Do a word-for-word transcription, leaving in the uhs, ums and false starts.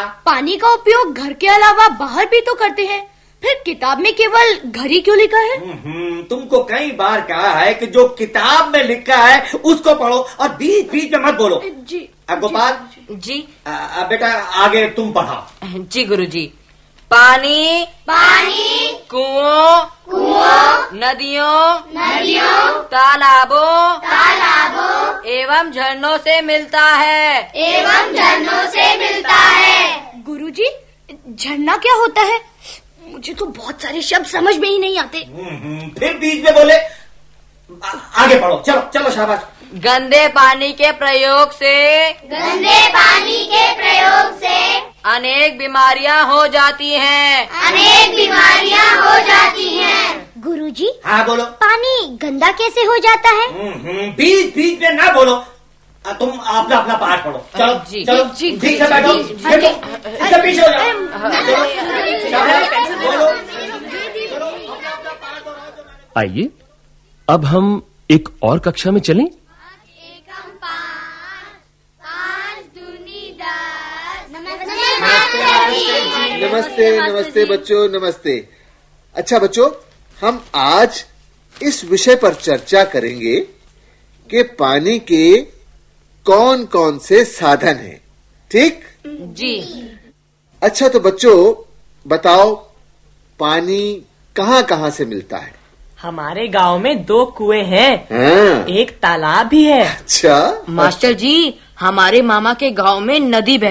पानी का उपयोग घर के अलावा बाहर भी तो करते हैं, फिर किताब में केवल घर ही क्यों लिखा है? तुमको कई बार कहा है कि जो किताब में लिखा है उसको पढ़ो और बीच बीच में मत बोलो। जी गोपाल जी आ, बेटा आगे तुम पढ़ाओ। जी गुरुजी। पानी पानी, कुओं कुओं, नदियों नदियों, तालाबों तालाबों एवं झरनों से मिलता है। एवं झरनों से मिलता है। गुरुजी, झरना क्या होता है? मुझे तो बहुत सारे शब्द समझ में ही नहीं आते। फिर बीच में बोले। आ, आगे पढ़ो, चलो चलो शाबाश। गंदे पानी के प्रयोग से गंदे पानी के प्रयोग से अनेक बीमारियां हो जाती हैं। अनेक बीमारियां हो जाती हैं। गुरुजी, हाँ बोलो। पानी गंदा कैसे हो जाता है? बीच बीच में ना बोलो। आ, तुम अपना अपना पाठ पढ़ो। चलो जी, चलो जी, ठीक से बैठो। जी, जी, देखो, इससे पीछे हो जाओ। बोलो। आइए अब हम एक और कक्षा में चलें। नमस्ते नमस्ते बच्चों, नमस्ते। अच्छा बच्चों, हम आज इस विषय पर चर्चा करेंगे कि पानी के कौन कौन से साधन हैं। ठीक जी। अच्छा तो बच्चों बताओ, पानी कहाँ कहाँ से मिलता है? हमारे गांव में दो कुएं हैं। हाँ। एक तालाब भी है। अच्छा मास्टर जी, हमारे मामा के गांव में नदी बह